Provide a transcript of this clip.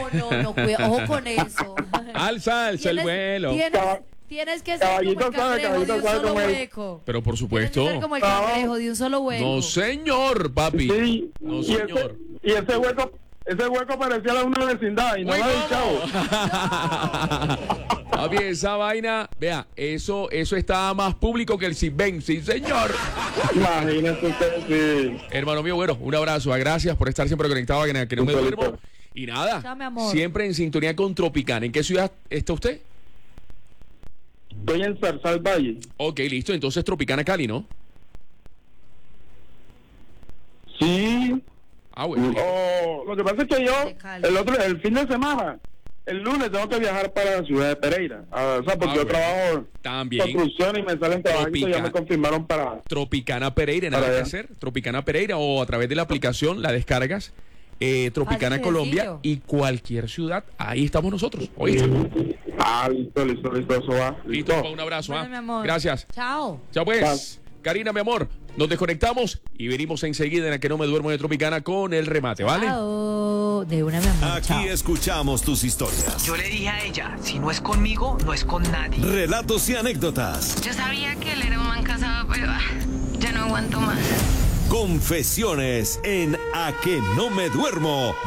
No, cuidado, ojo con eso. Alza el vuelo. Tienes que ser como el cangrejo de un solo hueco. Pero por supuesto. Tienes que ser como el cangrejo de un solo hueco. No, señor, papi. Sí, No, señor. Y ese hueco parecía la una vecindad y no Uy, la del no. chavo. Papi, esa vaina, vea, eso está más público que el Sitben, sí, señor. Imagínese usted, sí. Hermano mío, bueno, un abrazo. Gracias por estar siempre conectado a que no me duermo. Y nada, Chao, mi amor. siempre en sintonía con Tropicana. ¿En qué ciudad está usted? Estoy en Zarzal Valle. Ok, listo. Entonces Tropicana Cali, ¿no? Sí. Ah, bueno. Lo que pasa es que yo, el fin de semana, el lunes tengo que viajar para la ciudad de Pereira. O sea, porque yo trabajo También. construcción y me salen trabajitos y ya me confirmaron para... Tropicana Pereira, nada que hacer. Tropicana Pereira o a través de la aplicación la descargas. Tropicana Fácil, Colombia sencillo. y cualquier ciudad, ahí estamos nosotros. ¿Oíste? Listo, eso va. Listo, papá, un abrazo. Bueno, mi amor. Gracias. Chao. Chao pues. Karina, mi amor, nos desconectamos y venimos enseguida en la que no me duermo de Tropicana con el remate, ¿vale? Chao. De una, mi amor. Aquí Chao. escuchamos tus historias. Yo le dije a ella, si no es conmigo, no es con nadie. Relatos y anécdotas. Yo sabía que él era un man casado, pero ya no aguanto más. Confesiones en A que no me duermo